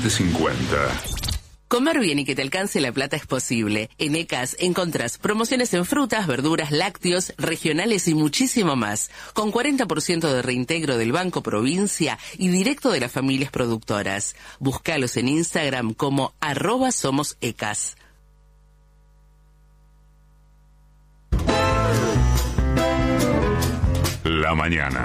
50. Comer bien y que te alcance la plata es posible. En ECAS encontrás promociones en frutas, verduras, lácteos, regionales y muchísimo más. Con 40% de reintegro del Banco Provincia y directo de las familias productoras. Búscalos en Instagram como @somosecas. La mañana.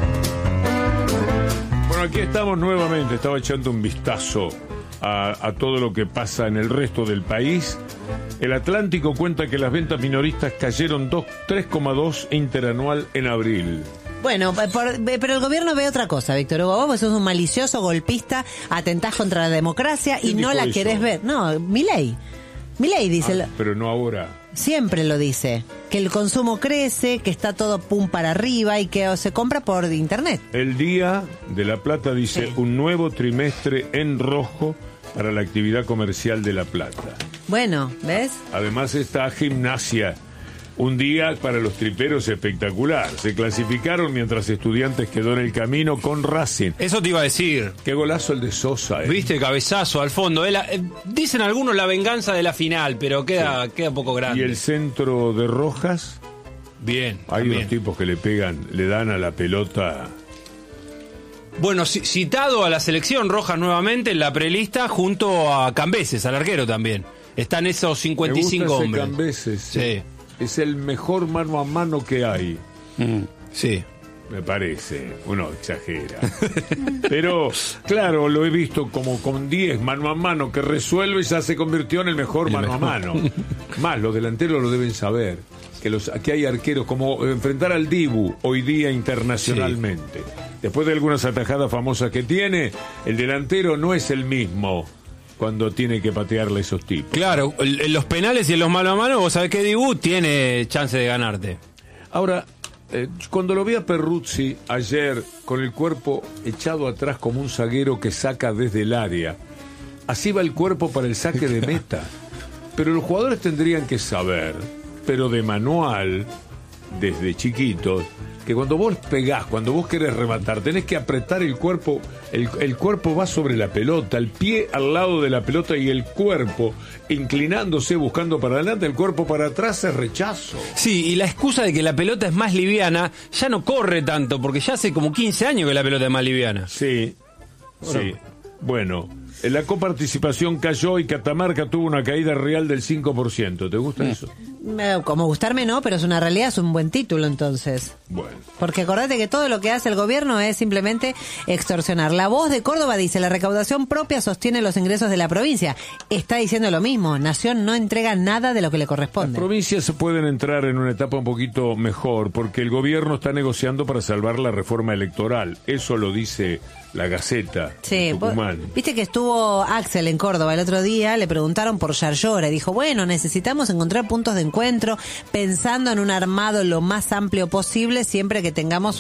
Bueno, aquí estamos nuevamente. Estaba echando un vistazo a todo lo que pasa en el resto del país. El Atlántico cuenta que las ventas minoristas cayeron 3,2 interanual en abril. Bueno, pero el gobierno ve otra cosa, Víctor Hugo. Vos sos un malicioso golpista, atentás contra la democracia y no la querés ver. No, Milei dice... pero no ahora. Siempre lo dice, que el consumo crece, que está todo pum para arriba y que se compra por internet. El Día de la Plata dice un nuevo trimestre en rojo para la actividad comercial de La Plata. Bueno, ¿ves? Además está Gimnasia, un día para los triperos espectacular. Se clasificaron mientras Estudiantes quedó en el camino con Racing. Eso te iba a decir. Qué golazo el de Sosa. Viste, cabezazo al fondo. Dicen algunos la venganza de la final, pero queda un poco grande. Y el centro de Rojas. Bien. Hay unos tipos que le dan a la pelota. Bueno, citado a la selección Rojas nuevamente en la prelista junto a Cambeses, al arquero también. Están esos 55 Me gusta hombres. Cambeses. Sí. Es el mejor mano a mano que hay. Sí. Me parece. Uno exagera. Pero, claro, lo he visto como con 10 mano a mano que resuelve y ya se convirtió en el mejor mano a mano. Más, los delanteros lo deben saber. Que hay arqueros como enfrentar al Dibu hoy día internacionalmente. Sí. Después de algunas atajadas famosas que tiene, el delantero no es el mismo cuando tiene que patearle a esos tipos. Claro, en los penales y en los mano a mano, vos sabés que Dibu tiene chance de ganarte. Ahora, cuando lo vi a Perruzzi ayer con el cuerpo echado atrás como un zaguero que saca desde el área, así va el cuerpo para el saque de meta. Pero los jugadores tendrían que saber, pero de manual, desde chiquitos, que cuando vos pegás, cuando vos querés rematar, tenés que apretar el cuerpo, el cuerpo va sobre la pelota, el pie al lado de la pelota y el cuerpo inclinándose, buscando para adelante, el cuerpo para atrás es rechazo. Sí, y la excusa de que la pelota es más liviana, ya no corre tanto, porque ya hace como 15 años que la pelota es más liviana. Sí, sí. Bueno, la coparticipación cayó y Catamarca tuvo una caída real del 5%. ¿Te gusta eso? Como gustarme no, pero es una realidad, es un buen título entonces. Bueno. Porque acordate que todo lo que hace el gobierno es simplemente extorsionar. La Voz de Córdoba dice, la recaudación propia sostiene los ingresos de la provincia. Está diciendo lo mismo, Nación no entrega nada de lo que le corresponde. Las provincias se pueden entrar en una etapa un poquito mejor, porque el gobierno está negociando para salvar la reforma electoral. Eso lo dice la Gaceta. Sí, viste que estuvo Axel en Córdoba el otro día, le preguntaron por Yarlora y dijo, bueno, necesitamos encontrar puntos de encuentro pensando en un armado lo más amplio posible, siempre que tengamos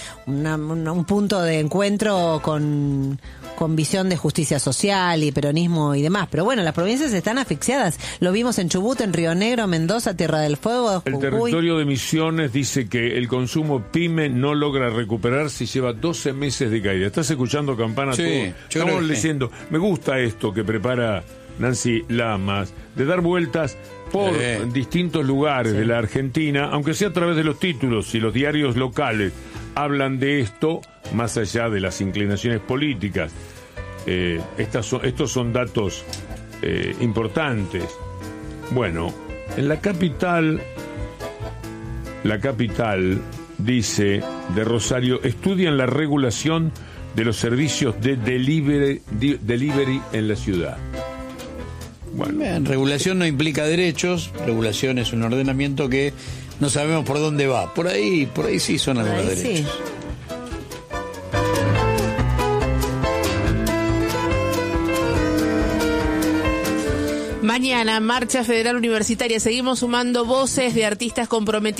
un punto de encuentro con visión de justicia social y peronismo y demás. Pero bueno, las provincias están asfixiadas. Lo vimos en Chubut, en Río Negro, Mendoza, Tierra del Fuego, Jujuy. El territorio de Misiones dice que el consumo pyme no logra recuperarse y lleva 12 meses de caída. ¿Estás escuchando, Campana? Sí, estamos leyendo. Sí. Me gusta esto que prepara Nancy Lamas, de dar vueltas por distintos lugares de la Argentina, aunque sea a través de los títulos y los diarios locales hablan de esto, más allá de las inclinaciones políticas. Estos son datos importantes. Bueno, en la capital dice de Rosario, estudian la regulación de los servicios de delivery en la ciudad. Bueno. Bien, regulación no implica derechos, regulación es un ordenamiento que no sabemos por dónde va. Por ahí sí son algunos derechos. Sí. Mañana, Marcha Federal Universitaria. Seguimos sumando voces de artistas comprometidos.